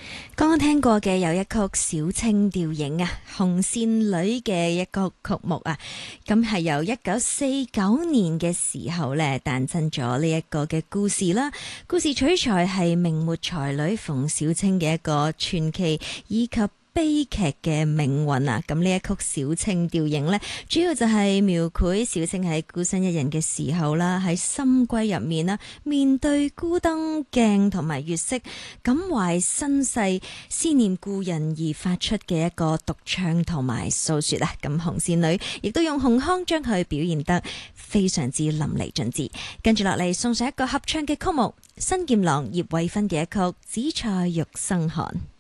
剛剛聽過嘅有一曲小清調影啊，紅線女嘅一個曲目啊，咁係由1949年嘅時候咧誕生咗呢一個嘅故事啦。故事取材係明末才女馮小青嘅一個傳奇以及悲劇嘅命運啊！咁呢一曲小清調影呢，主要就係描繪小青喺孤身一人嘅時候啦，喺深閨入面啦，面對孤燈鏡同埋月色，感懷身世，思念故人而發出嘅一個獨唱同埋訴說啊！咁紅線女亦都用紅腔將佢表現得非常之淋漓盡致。跟住落嚟送上一個合唱嘅曲目，新劍郎葉慧芬嘅一曲《紫菜玉生寒》。